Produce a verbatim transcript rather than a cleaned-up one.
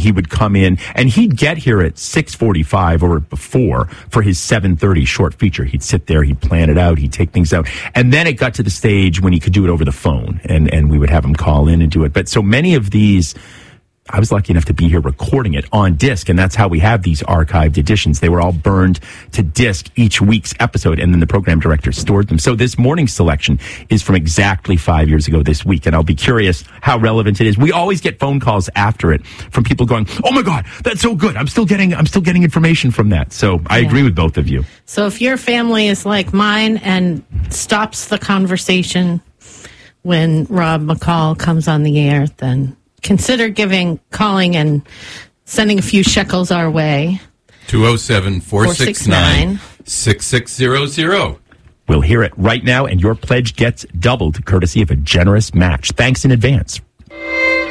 he would come in, and he'd get here at six forty-five or before for his seven thirty short feature. He'd sit there, he'd plan it out, he'd take things out. And then it got to the stage when he could do it over the phone, and, and we would have him call in and do it. But so many of these, I was lucky enough to be here recording it on disc, and that's how we have these archived editions. They were all burned to disc each week's episode, and then the program director stored them. So this morning's selection is from exactly five years ago this week, and I'll be curious how relevant it is. We always get phone calls after it from people going, "Oh my God, that's so good! I'm still getting, I'm still getting information from that." So I yeah. agree with both of you. So if your family is like mine and stops the conversation when Rob McCall comes on the air, then consider giving, calling and sending a few shekels our way. two oh seven, four six nine, six six zero zero. We'll hear it right now, and your pledge gets doubled courtesy of a generous match. Thanks in advance.